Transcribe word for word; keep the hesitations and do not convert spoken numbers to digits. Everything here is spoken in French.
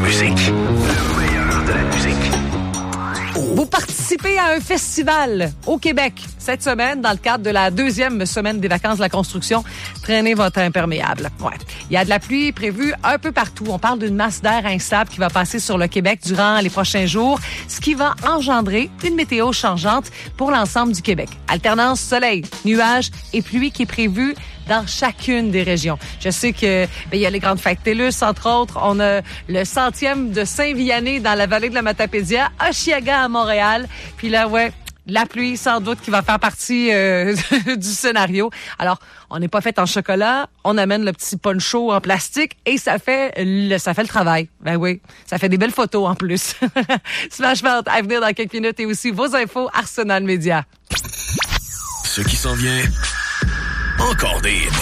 musique. Le meilleur de la musique. Vous participez à un festival au Québec cette semaine dans le cadre de la deuxième semaine des vacances de la construction. Traînez votre imperméable. Ouais. Il y a de la pluie prévue un peu partout. On parle d'une masse d'air instable qui va passer sur le Québec durant les prochains jours, ce qui va engendrer une météo changeante pour l'ensemble du Québec. Alternance soleil, nuages et pluie qui est prévue dans chacune des régions. Je sais que ben, il y a les grandes fêtes TELUS, entre autres. On a le centième de Saint-Vianney dans la vallée de la Matapédia, Oshiaga à Montréal. Puis là, ouais, la pluie, sans doute, qui va faire partie euh, du scénario. Alors, on n'est pas fait en chocolat, on amène le petit poncho en plastique et ça fait le, ça fait le travail. Ben oui, ça fait des belles photos en plus. Smash Mouth à venir dans quelques minutes et aussi vos infos Arsenal Média. Ce qui s'en vient, encore des hits.